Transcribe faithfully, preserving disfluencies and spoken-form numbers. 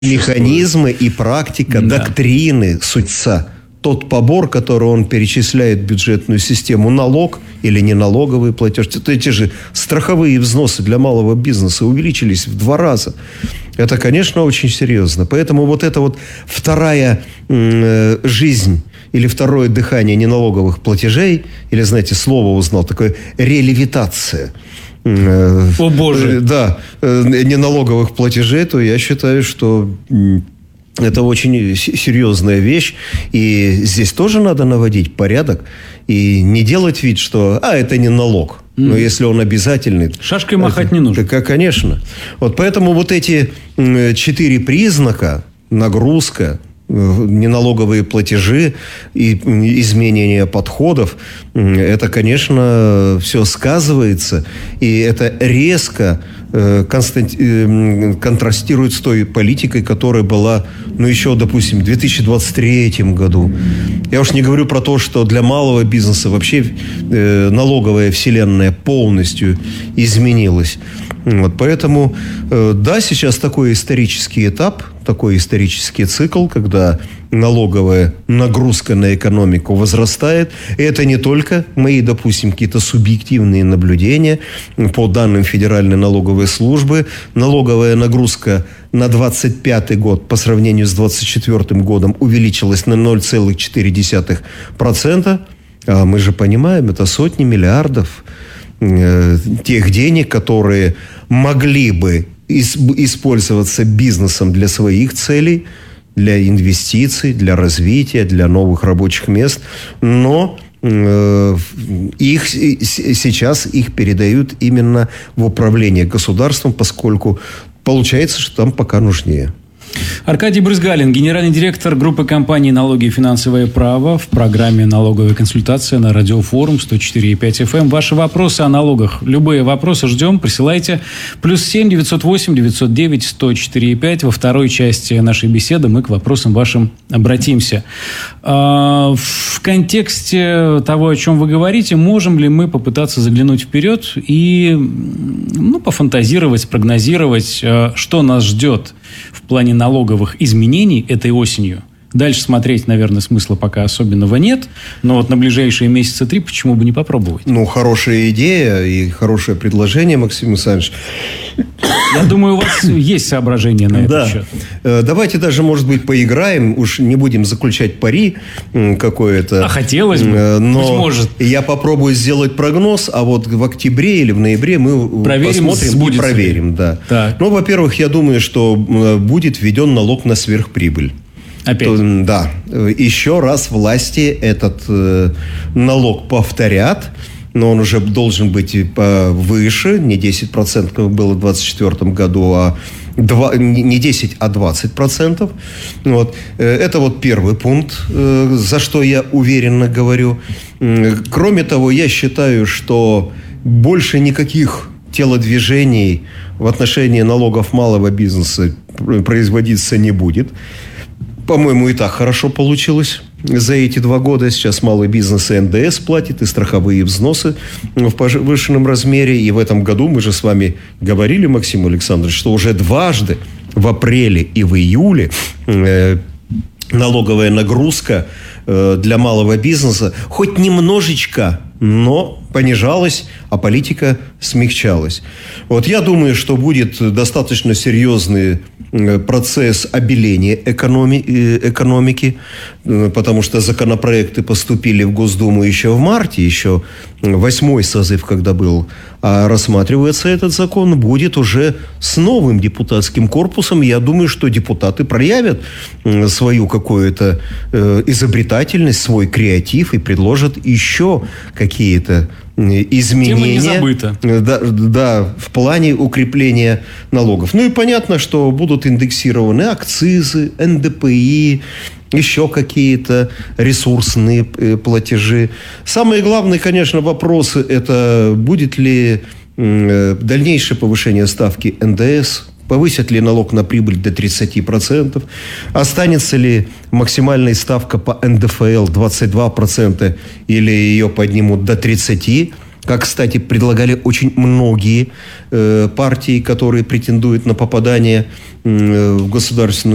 Механизмы и практика, да. Доктрины сутьца. Тот побор, который он перечисляет в бюджетную систему, налог или не налоговый платеж, эти же страховые взносы для малого бизнеса увеличились в два раза. Это, конечно, очень серьезно. Поэтому вот эта вот вторая э, жизнь или второе дыхание неналоговых платежей, или, знаете, слово узнал, такое релевитация. О, Боже! Да, неналоговых платежей, то я считаю, что это очень серьезная вещь. И здесь тоже надо наводить порядок. И не делать вид, что а, это не налог. Mm. Но если он обязательный... Шашкой махать это, не нужно. Так, конечно. Вот поэтому вот эти четыре признака, нагрузка, неналоговые платежи и изменение подходов, это, конечно, все сказывается. И это резко контрастирует с той политикой, которая была, ну, еще, допустим, в две тысячи двадцать третьем году. Я уж не говорю про то, что для малого бизнеса вообще налоговая вселенная полностью изменилась. Вот, поэтому, да, сейчас такой исторический этап, такой исторический цикл, когда налоговая нагрузка на экономику возрастает. И это не только мои, допустим, какие-то субъективные наблюдения. По данным Федеральной налоговой службы, налоговая нагрузка на двадцать пятый год по сравнению с двадцать четвёртым годом увеличилась на ноль целых четыре десятых процента. А мы же понимаем, это сотни миллиардов тех денег, которые могли бы использоваться бизнесом для своих целей, для инвестиций, для развития, для новых рабочих мест, но э, их, сейчас их передают именно в управление государством, поскольку получается, что там пока нужнее. Аркадий Брызгалин, генеральный директор группы компаний «Налоги и финансовое право» в программе «Налоговая консультация» на Радиофорум сто четыре и пять эф эм. Ваши вопросы о налогах, любые вопросы ждем, присылайте. Плюс семь девятьсот восемь девятьсот девять сто четыре и пять. Во второй части нашей беседы мы к вопросам вашим обратимся. В контексте того, о чем вы говорите, можем ли мы попытаться заглянуть вперед и, ну, пофантазировать, спрогнозировать, что нас ждет в плане налоговых изменений этой осенью? Дальше смотреть, наверное, смысла пока особенного нет. Но вот на ближайшие месяца три почему бы не попробовать? Ну, хорошая идея и хорошее предложение, Максим Александрович. Я думаю, у вас есть соображения на этот да. счет. Давайте даже, может быть, поиграем. Уж не будем заключать пари какое-то. А хотелось бы, но быть может. Я попробую сделать прогноз, а вот в октябре или в ноябре мы проверим, посмотрим и проверим. Да. Так. Ну, во-первых, я думаю, что будет введен налог на сверхприбыль. Опять? То, да. Еще раз власти этот э, налог повторят, но он уже должен быть повыше, не десять процентов было в двадцать четвёртом году, а два, не десять, а двадцать процентов. Вот. Это вот первый пункт, э, за что я уверенно говорю. Кроме того, я считаю, что больше никаких телодвижений в отношении налогов малого бизнеса производиться не будет. По-моему, и так хорошо получилось за эти два года. Сейчас малый бизнес и эн дэ эс платит, и страховые взносы в повышенном размере. И в этом году мы же с вами говорили, Максим Александрович, что уже дважды в апреле и в июле э, налоговая нагрузка э, для малого бизнеса хоть немножечко, но понижалась, а политика смягчалась. Вот я думаю, что будет достаточно серьезный процесс обеления экономи- экономики, потому что законопроекты поступили в Госдуму еще в марте, еще восьмой созыв, когда был, а рассматривается этот закон, будет уже с новым депутатским корпусом. Я думаю, что депутаты проявят свою какую-то изобретательность, свой креатив и предложат еще какие-то изменения. Тема не забыта. Да, да, в плане укрепления налогов. Ну и понятно, что будут индексированы акцизы, эн дэ пэ и, еще какие-то ресурсные платежи. Самые главные, конечно, вопросы – это будет ли дальнейшее повышение ставки эн дэ эс, повысят ли налог на прибыль до тридцать процентов, останется ли максимальная ставка по эн дэ эф эл двадцать два процента или ее поднимут до тридцать процентов, как, кстати, предлагали очень многие э, партии, которые претендуют на попадание э, в государственную